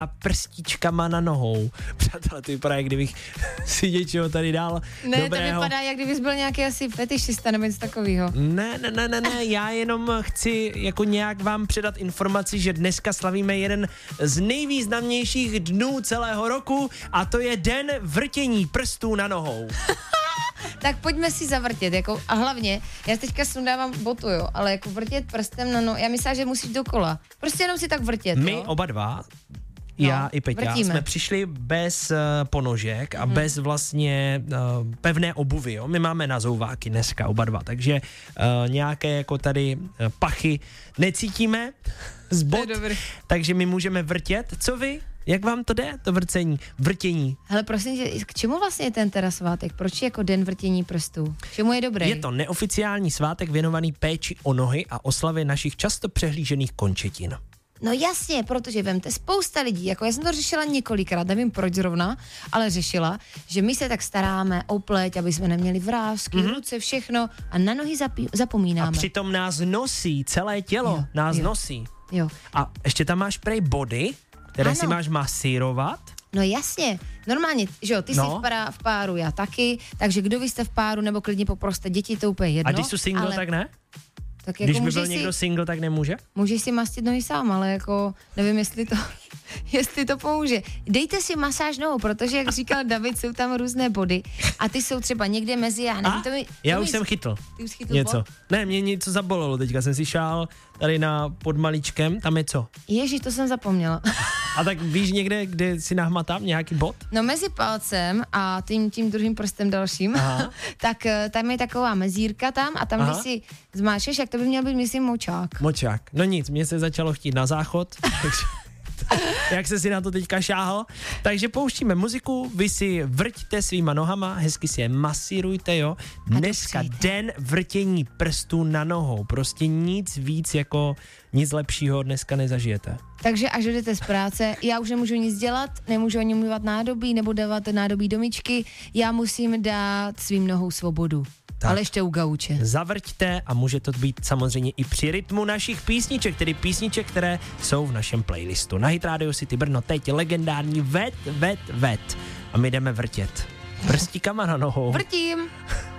a prstíčkama na nohou. Přátelé, to vypadá, jak kdybych si něčeho tady dal Ne, dobrého. to vypadá, jak kdybys byl nějaký asi fetišista nebo něco takového. Ne, já jenom chci jako nějak vám předat informaci, že dneska slavíme jeden z nejvýznamnějších dnů celého roku a to je den vrtění prstů na nohou. Tak pojďme si zavrtět, jako, a hlavně, já teďka sundávám botu, jo, ale jako vrtět prstem na já myslím, že musíš dokola. Prostě jenom si tak vrtět, My jo? oba dva, já i Peťa, vrtíme. jsme přišli bez ponožek a bez vlastně pevné obuvy, jo. My máme nazouváky dneska oba dva, takže nějaké jako tady pachy necítíme z bot, takže my můžeme vrtět. Co vy? Jak vám to jde, to vrtění? Hele, prosím tě, k čemu vlastně je ten teda svátek? Proč je jako den vrtění prstů? K čemu je dobrý? Je to neoficiální svátek věnovaný péči o nohy a oslavě našich často přehlížených končetin. No jasně, protože vemte spousta lidí, jako já jsem to řešila několikrát, nevím proč zrovna, ale řešila, že my se tak staráme o pleť, aby jsme neměli vrásky, ruce, všechno a na nohy zapomínáme. A přitom nás nosí, celé tělo nás nosí. Jo. A ještě tam máš prej body, které si máš masírovat. No jasně, normálně, že jo, ty jsi v páru, já taky, takže kdo vy jste v páru, nebo klidně poproste děti, to úplně jedno. A když jsi single, ale tak ne? Tak jako když by byl někdo single, tak nemůže? Můžeš si mastit nohy sám, ale jako nevím, jestli to pomůže. Dejte si masáž nohou, protože, jak říkal David, jsou tam různé body a ty jsou třeba někde mezi, já nevím, já už jsem chytl. Ty už chytl něco. bod? Ne, mě něco zabolelo, teďka jsem si šál tady pod malíčkem, tam je co? Ježiš, to jsem zapomněla. A tak víš někde, kde si nahmatám nějaký bod? No mezi palcem a tím druhým prstem dalším, tak tam je taková mezírka tam a tam, když si zmáčeš, jak to by měl být, myslím, močák. Močák. No nic, mě se začalo chtít na záchod, takže jak se si na to teďka šáhl. Takže pouštíme muziku, vy si vrťte svýma nohama, hezky si je masírujte, jo. Dneska den vrtění prstů na nohou. Prostě nic víc jako nic lepšího dneska nezažijete. Takže až jdete z práce, já už nemůžu nic dělat, nemůžu ani umývat nádobí nebo dávat nádobí do myčky, já musím dát svým nohou svobodu. Tak. Ale ještě u gauče. Zavrťte a může to být samozřejmě i při rytmu našich písniček, tedy písniček, které jsou v našem playlistu. Na Hit Radio City Brno teď legendární vet. A my jdeme vrtět prstíkama na nohou. Vrtím.